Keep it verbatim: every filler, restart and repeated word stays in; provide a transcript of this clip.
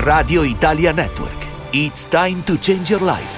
Radio Italia Network. It's time to change your life.